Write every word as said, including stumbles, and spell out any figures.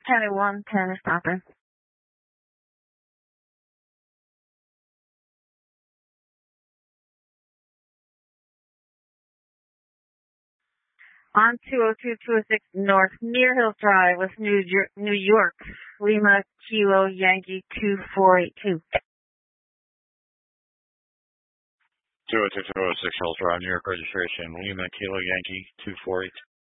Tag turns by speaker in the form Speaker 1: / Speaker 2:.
Speaker 1: County one ten is stopping. On two oh two, two oh six North Near Hills Drive, West New York, New York, Lima Kilo Yankee two four eight two.
Speaker 2: two oh two, two oh six Hills Drive, New York registration, Lima Kilo Yankee two four eight two.